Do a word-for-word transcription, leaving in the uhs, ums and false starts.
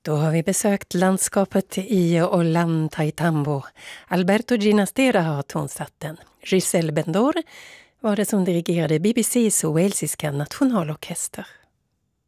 Då har vi besökt landskapet i Ollantaytambo. Alberto Ginastera har tonsatt den. Giselle Bendor var det som dirigerade B B C:s walesiska nationalorkester.